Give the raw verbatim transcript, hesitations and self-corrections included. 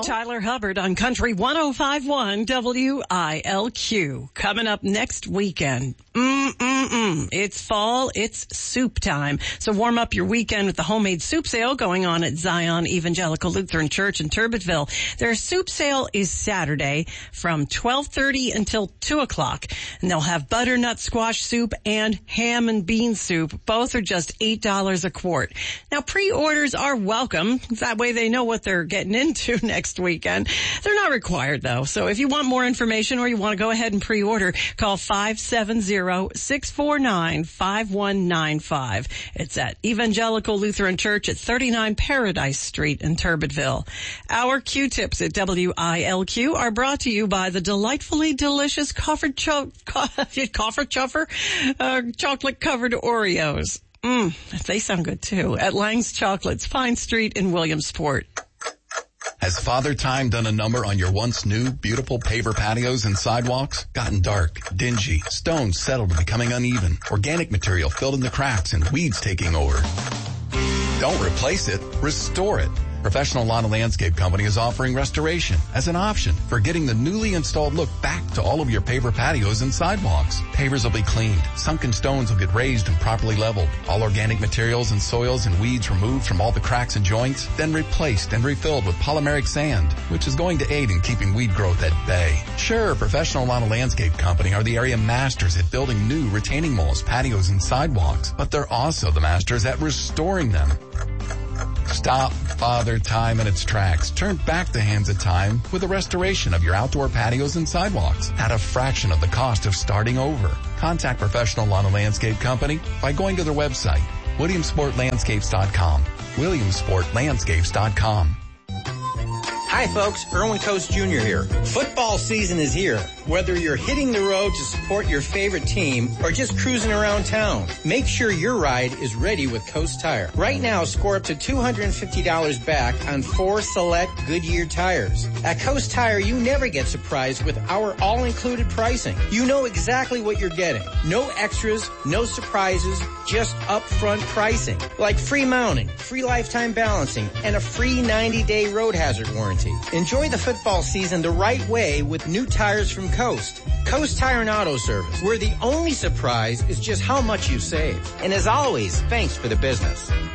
Tyler Hubbard on Country one oh five point one W I L Q. Coming up next weekend. Mm-mm-mm. It's fall. It's soup time. So warm up your weekend with the homemade soup sale going on at Zion Evangelical Lutheran Church in Turbitville. Their soup sale is Saturday from twelve thirty until two o'clock. And they'll have butternut squash soup and ham and bean soup. Both are just eight dollars a quart. Now, pre-orders are welcome. That way they know what they're getting into next weekend. They're not required, though. So if you want more information or you want to go ahead and pre-order, call five seven zero, six four nine, five one nine five. It's at Evangelical Lutheran Church at thirty-nine Paradise Street in Turbitville. Our Q-tips at W I L Q are brought to you by the delightfully delicious coffer cho- coffer chuffer, uh, chocolate-covered Oreos. Mmm, they sound good, too. At Lang's Chocolates, Pine Street in Williamsport. Has Father Time done a number on your once new, beautiful paver patios and sidewalks? Gotten dark, dingy, stones settled and becoming uneven, organic material filled in the cracks, and weeds taking over. Don't replace it, restore it. Professional Lawn and Landscape Company is offering restoration as an option for getting the newly installed look back to all of your paver patios and sidewalks. Pavers will be cleaned. Sunken stones will get raised and properly leveled. All organic materials and soils and weeds removed from all the cracks and joints, then replaced and refilled with polymeric sand, which is going to aid in keeping weed growth at bay. Sure, Professional Lawn and Landscape Company are the area masters at building new retaining walls, patios, and sidewalks, but they're also the masters at restoring them. Stop Father Time in its tracks. Turn back the hands of time with a restoration of your outdoor patios and sidewalks at a fraction of the cost of starting over. Contact Professional Lawn and Landscape Company by going to their website, williamsport landscapes dot com. williamsport landscapes dot com. Hi folks, Erwin Coast Junior here. Football season is here. Whether you're hitting the road to support your favorite team or just cruising around town, make sure your ride is ready with Coast Tire. Right now, score up to two hundred fifty dollars back on four select Goodyear tires. At Coast Tire, you never get surprised with our all-included pricing. You know exactly what you're getting. No extras, no surprises, just upfront pricing. Like free mounting, free lifetime balancing, and a free ninety-day road hazard warranty. Enjoy the football season the right way with new tires from Coast. Coast Tire and Auto Service, where the only surprise is just how much you save. And as always, thanks for the business.